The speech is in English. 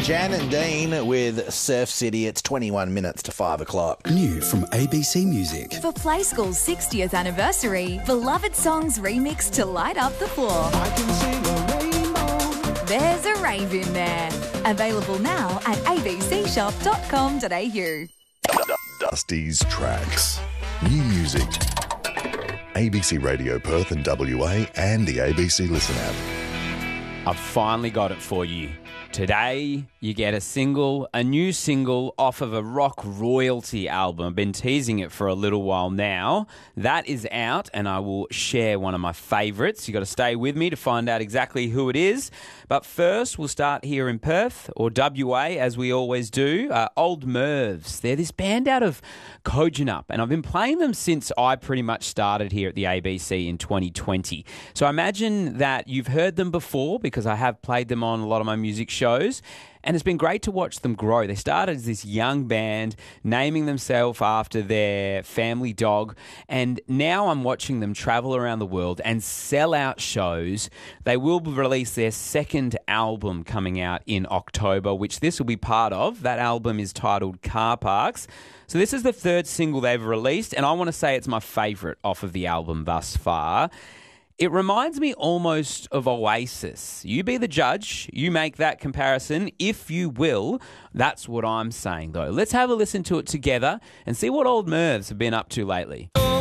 Jan and Dean with Surf City. It's 21 minutes to 5 o'clock. New from ABC Music. For Play School's 60th anniversary, beloved songs remixed to light up the floor. I can sing a rainbow. There's a rave in there. Available now at abcshop.com.au. Dusty's Tracks. New music. ABC Radio Perth and WA and the ABC Listen app. I've finally got it for you. Today, you get a new single off of a rock royalty album. I've been teasing it for a little while now. That is out, and I will share one of my favourites. You've got to stay with me to find out exactly who it is. But first, we'll start here in Perth, or WA, as we always do. Old Mervs. They're this band out of Kojonup, and I've been playing them since I pretty much started here at the ABC in 2020. So I imagine that you've heard them before, because I have played them on a lot of my music shows, and it's been great to watch them grow. They started as this young band, naming themselves after their family dog, and now I'm watching them travel around the world and sell out shows. They will release their second album coming out in October, which this will be part of. That album is titled Car Parks. So this is the third single they've released, and I want to say it's my favourite off of the album thus far. It reminds me almost of Oasis. You be the judge. You make that comparison, if you will. That's what I'm saying, though. Let's have a listen to it together and see what Old Mervs have been up to lately.